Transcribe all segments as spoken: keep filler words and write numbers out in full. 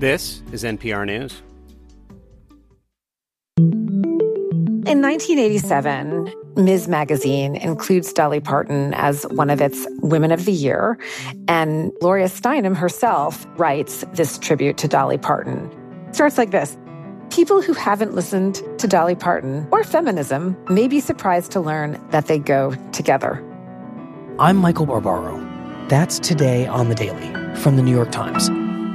This is N P R News. In nineteen eighty-seven, Ms. Magazine includes Dolly Parton as one of its Women of the Year, and Gloria Steinem herself writes this tribute to Dolly Parton. It starts like this. People who haven't listened to Dolly Parton or feminism may be surprised to learn that they go together. I'm Michael Barbaro. That's today on The Daily from The New York Times.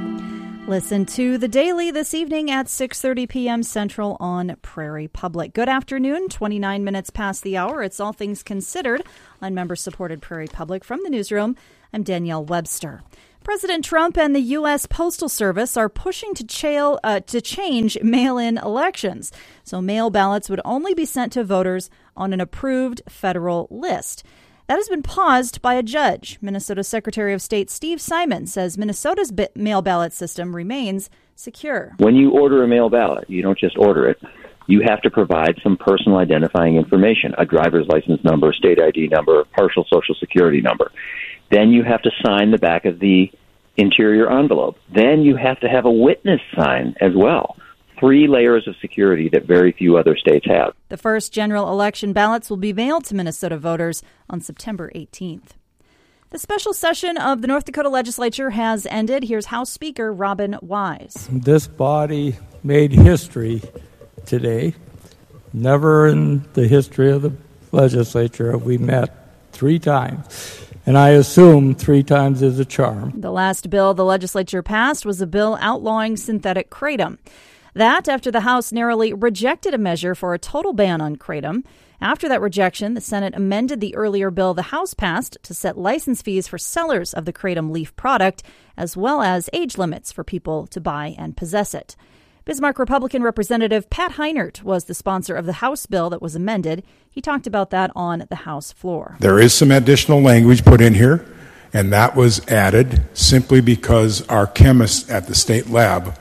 Listen to The Daily this evening at six thirty p.m. Central on Prairie Public. Good afternoon, twenty-nine minutes past the hour. It's All Things Considered on member-supported Prairie Public. From the newsroom, I'm Danielle Webster. President Trump and the U S. Postal Service are pushing to, chail, uh, to change mail-in elections, so mail ballots would only be sent to voters on an approved federal list. That has been paused by a judge. Minnesota Secretary of State Steve Simon says Minnesota's mail ballot system remains secure. When you order a mail ballot, you don't just order it. You have to provide some personal identifying information, a driver's license number, state I D number, partial social security number. Then you have to sign the back of the interior envelope. Then you have to have a witness sign as well. Three layers of security that very few other states have. The first general election ballots will be mailed to Minnesota voters on September eighteenth. The special session of the North Dakota legislature has ended. Here's House Speaker Robin Wise. This body made history today. Never in the history of the legislature have we met three times. And I assume three times is a charm. The last bill the legislature passed was a bill outlawing synthetic kratom. That after the House narrowly rejected a measure for a total ban on kratom. After that rejection, the Senate amended the earlier bill the House passed to set license fees for sellers of the kratom leaf product, as well as age limits for people to buy and possess it. Bismarck Republican Representative Pat Heinert was the sponsor of the House bill that was amended. He talked about that on the House floor. There is some additional language put in here, and that was added simply because our chemists at the state lab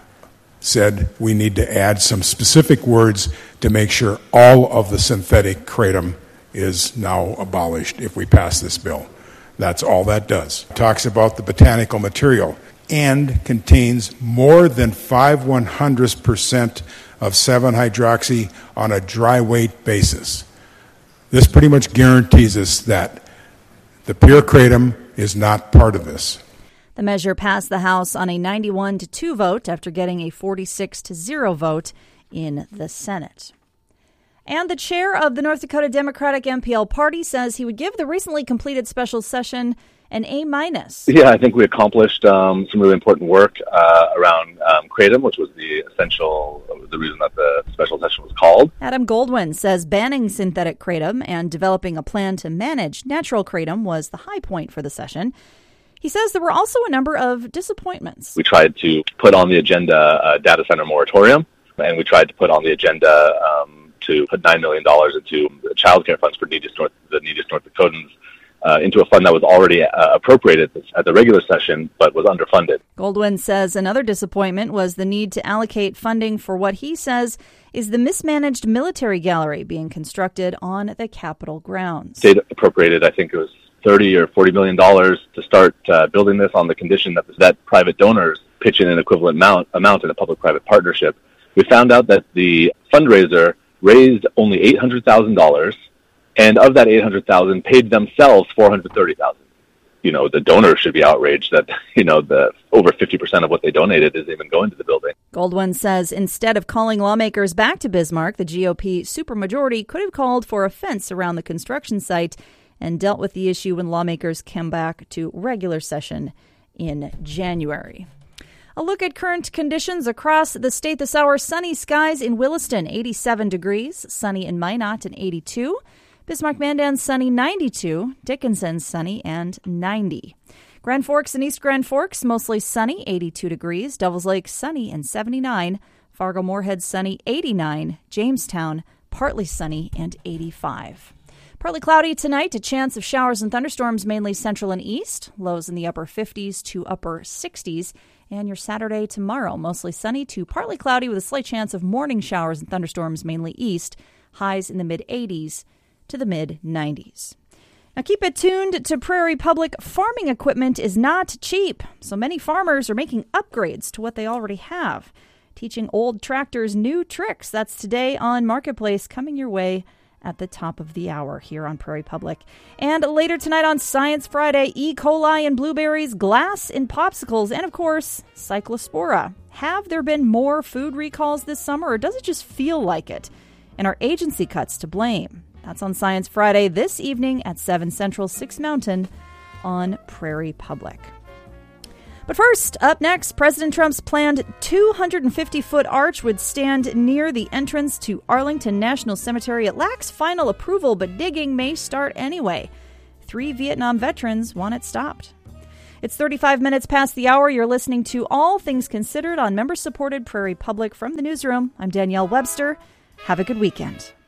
said we need to add some specific words to make sure all of the synthetic kratom is now abolished if we pass this bill. That's all that does. It talks about the botanical material and contains more than five one hundredths percent of seven hydroxy on a dry weight basis. This pretty much guarantees us that the pure kratom is not part of this. The measure passed the House on a ninety-one to two vote after getting a forty-six to zero vote in the Senate. And the chair of the North Dakota Democratic M P L Party says he would give the recently completed special session an A minus. Yeah, I think we accomplished um, some really important work uh, around um, kratom, which was the essential, the reason that the special session was called. Adam Goldwyn says banning synthetic kratom and developing a plan to manage natural kratom was the high point for the session. He says there were also a number of disappointments. We tried to put on the agenda a data center moratorium, and we tried to put on the agenda um, to put nine million dollars into child care funds for neediest North, the neediest North Dakotans uh, into a fund that was already uh, appropriated at the regular session but was underfunded. Goldwyn says another disappointment was the need to allocate funding for what he says is the mismanaged military gallery being constructed on the Capitol grounds. State appropriated, I think it was thirty or forty million dollars to start uh, building this on the condition that that private donors pitch in an equivalent amount, amount in a public-private partnership. We found out that the fundraiser raised only eight hundred thousand dollars, and of that eight hundred thousand dollars, paid themselves four hundred thirty thousand dollars. You know, the donors should be outraged that, you know, the over fifty percent of what they donated isn't even going to the building. Goldwyn says instead of calling lawmakers back to Bismarck, the G O P supermajority could have called for a fence around the construction site and dealt with the issue when lawmakers came back to regular session in January. A look at current conditions across the state this hour. Sunny skies in Williston, eighty-seven degrees. Sunny in Minot, and eighty-two. Bismarck-Mandan, sunny, ninety-two. Dickinson, sunny, and ninety. Grand Forks and East Grand Forks, mostly sunny, eighty-two degrees. Devils Lake, sunny, and seventy-nine. Fargo-Moorhead, sunny, eighty-nine. Jamestown, partly sunny, and eighty-five. Partly cloudy tonight, a chance of showers and thunderstorms mainly central and east. Lows in the upper fifties to upper sixties. And your Saturday tomorrow, mostly sunny to partly cloudy with a slight chance of morning showers and thunderstorms mainly east. Highs in the mid-eighties to the mid-nineties. Now keep it tuned to Prairie Public. Farming equipment is not cheap, so many farmers are making upgrades to what they already have, teaching old tractors new tricks. That's today on Marketplace, coming your way at the top of the hour here on Prairie Public. And later tonight on Science Friday, E. coli in blueberries, glass in popsicles, and of course, Cyclospora. Have there been more food recalls this summer, or does it just feel like it? And are agency cuts to blame? That's on Science Friday this evening at seven Central, six Mountain on Prairie Public. But first, up next, President Trump's planned two hundred fifty foot arch would stand near the entrance to Arlington National Cemetery. It lacks final approval, but digging may start anyway. Three Vietnam veterans want it stopped. It's thirty-five minutes past the hour. You're listening to All Things Considered on member-supported Prairie Public. From the newsroom, I'm Danielle Webster. Have a good weekend.